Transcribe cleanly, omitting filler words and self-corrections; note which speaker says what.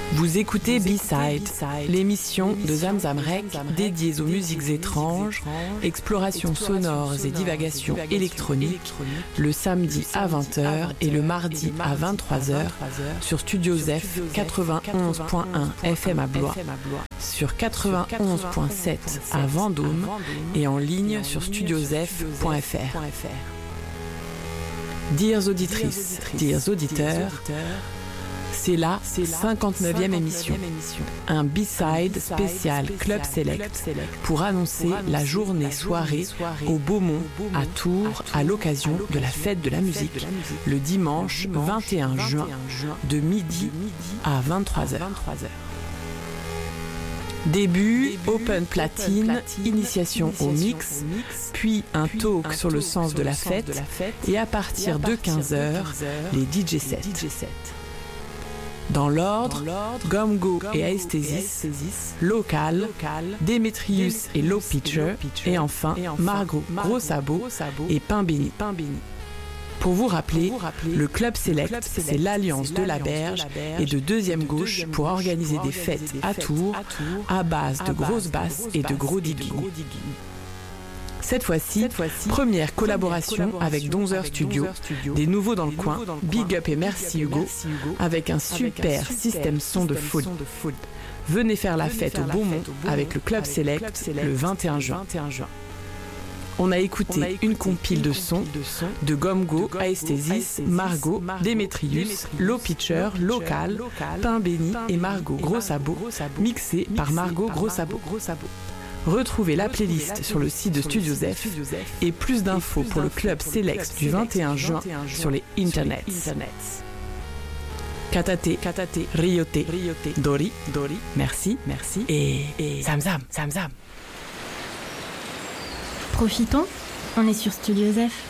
Speaker 1: Vous écoutez B-Side, l'émission de Zamzam Rec dédiée aux musiques étranges, explorations sonores et divagations électroniques, le samedi à 20h et le mardi à 23h sur Studio Zef 91.1 FM à Blois, sur 91.7 à Vendôme et en ligne sur studiozef.fr. Dears auditrices, dears auditeurs, c'est la 59e émission, un B-Side spécial Club Select pour annoncer la journée-soirée au Beaumont à Tours à l'occasion de la fête de la musique, le dimanche 21 juin de midi à 23h. Début, open platine, initiation au mix, puis un talk sur le sens de la fête et à partir de 15h, les DJ sets. Dans l'ordre, Gomgo et Aesthesis, Local, Demetrius et Low Pitcher, et enfin Margot Gros Sabot et Pain Béni. Pour vous rappeler, le Club Select, c'est l'alliance de la Berge et de Deuxième Gauche pour organiser des fêtes à Tours à base de grosses basses et de gros digging. Cette fois-ci, première collaboration avec Donzer Studio, des nouveaux dans le coin, big up et merci Hugo, avec un super système son de folie. Venez faire la fête au Beaumont avec le Club Select le 21 juin. On a écouté une compile de sons de Gomgo, Aesthesis, Margot, Demetrius, Low Pitcher, Local, Pain Béni et Margot Gros Sabot, mixé par Margot Gros Sabot. Retrouvez la playlist sur le site de Studio Zef et plus d'infos pour le Club Select du 21 juin sur les internets. Katate, Riote, Dori, merci, et Zamzam.
Speaker 2: Profitons, on est sur Studio Zef.